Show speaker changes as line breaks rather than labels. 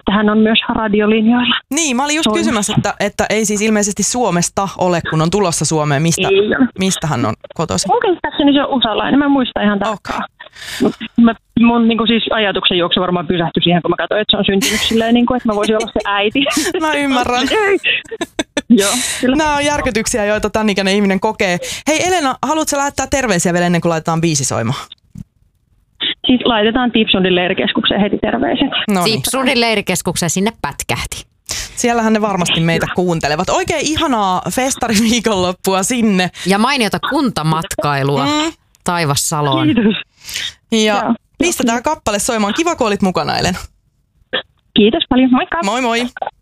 että hän on myös radiolinjoilla.
Niin, mä olin just kysymässä, että ei siis ilmeisesti Suomesta ole, kun on tulossa Suomeen. Mistä hän on kotoisin?
Mun käsittääkseni se on usalainen, mä en muista ihan tarkkaan. Okay. Mun niin kuin siis ajatuksen juoksu varmaan pysähtyi siihen, kun mä katsoin, että se on syntynyt silleen, niin kuin, että mä voisin olla se äiti.
Mä ymmärrän.
Joo, kyllä.
Nämä on järkytyksiä, joita tämän ikäinen ihminen kokee. Hei Elena, haluatko lähettää terveisiä vielä ennen kuin laitetaan biisi soimaan?
Siis laitetaan Tipsundin leirikeskukseen heti terveiset.
Tipsundin leirikeskukseen sinne pätkähti.
Siellähän ne varmasti meitä kuuntelevat. Oikein ihanaa festariviikonloppua sinne.
Ja mainiota kuntamatkailua Taivassaloon.
Kiitos.
Ja pistetään kappale soimaan. Kiva, kun olit mukana, Elena.
Kiitos paljon. Moikka.
Moi moi.